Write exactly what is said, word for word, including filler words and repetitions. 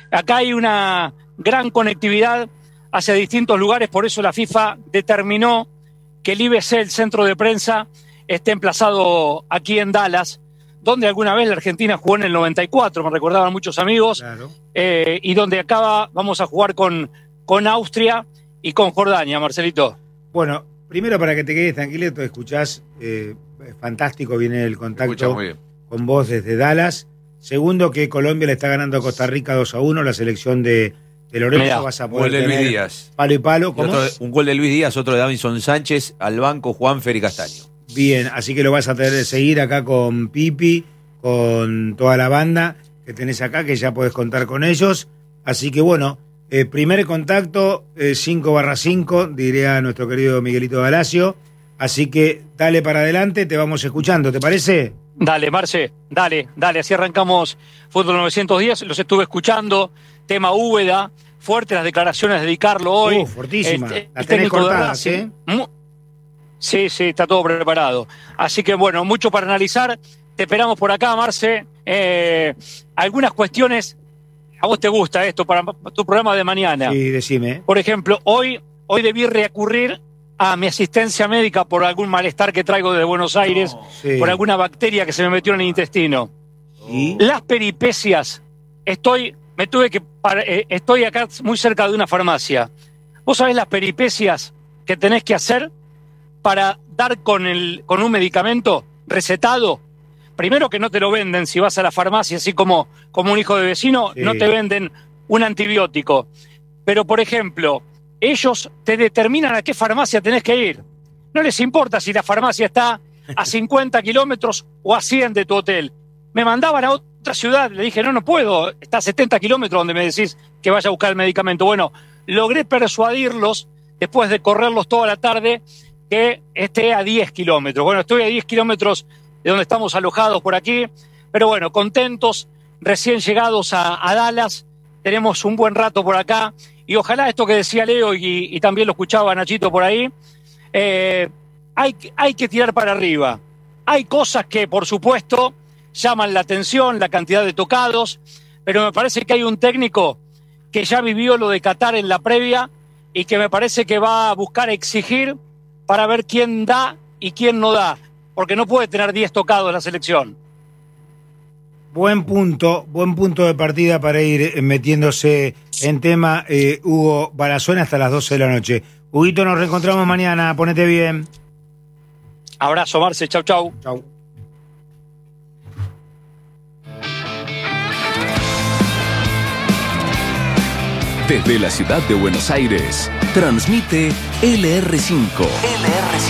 Acá hay una gran conectividad hacia distintos lugares, por eso la FIFA determinó que el I B C, el centro de prensa, esté emplazado aquí en Dallas, donde alguna vez la Argentina jugó en el noventa y cuatro, me recordaban muchos amigos, claro. eh, y donde acá vamos a jugar con, con Austria y con Jordania, Marcelito. Bueno, primero para que te quedes tranquilo, tú escuchás, eh, fantástico, viene el contacto con vos desde Dallas. Segundo, que Colombia le está ganando a Costa Rica dos a uno, la selección de, de Lorenzo. Vas a poder gol de Luis Díaz. Palo y palo. Y otro, un gol de Luis Díaz, otro de Davinson Sánchez, al banco Juanfer y Castaño. Bien, así que lo vas a tener de seguir acá con Pipi, con toda la banda que tenés acá, que ya podés contar con ellos. Así que bueno, eh, primer contacto, eh, cinco barra cinco, diría nuestro querido Miguelito Galacio. Así que dale para adelante, te vamos escuchando, ¿te parece? Dale, Marce, dale, dale, así arrancamos Fútbol novecientos diez, los estuve escuchando, tema Úbeda, fuertes las declaraciones de Di Carlo hoy. Uh, fortísima, el, las tenés cortadas, ¿eh? Sí, sí, está todo preparado. Así que bueno, mucho para analizar, te esperamos por acá, Marce. Eh, algunas cuestiones, a vos te gusta esto, para tu programa de mañana. Sí, decime. Por ejemplo, hoy, hoy debí recurrir a mi asistencia médica por algún malestar que traigo desde Buenos Aires, no, sí. por alguna bacteria que se me metió en el intestino. ¿Y? Las peripecias, estoy, me tuve que, eh, estoy acá muy cerca de una farmacia. ¿Vos sabés las peripecias que tenés que hacer para dar con, el, con un medicamento recetado? Primero, que no te lo venden si vas a la farmacia, así como, como un hijo de vecino, sí. no te venden un antibiótico. Pero, por ejemplo, ellos te determinan a qué farmacia tenés que ir. No les importa si la farmacia está a cincuenta kilómetros o a cien de tu hotel. Me mandaban a otra ciudad, le dije, no, no puedo, está a setenta kilómetros donde me decís que vaya a buscar el medicamento. Bueno, logré persuadirlos, después de correrlos toda la tarde, que esté a diez kilómetros. Bueno, estoy a diez kilómetros de donde estamos alojados por aquí, pero bueno, contentos, recién llegados a, a Dallas, tenemos un buen rato por acá, y ojalá esto que decía Leo, y, y también lo escuchaba Nachito por ahí, eh, hay, hay que tirar para arriba. Hay cosas que, por supuesto, llaman la atención, la cantidad de tocados, pero me parece que hay un técnico que ya vivió lo de Qatar en la previa, y que me parece que va a buscar exigir para ver quién da y quién no da, porque no puede tener diez tocados la selección. Buen punto, buen punto de partida para ir metiéndose en tema. eh, Hugo Balazuena hasta las doce de la noche. Huguito, nos reencontramos mañana, ponete bien. Abrazo, Marce, chau, chau. Chau. Desde la ciudad de Buenos Aires, transmite L R cinco. L R cinco.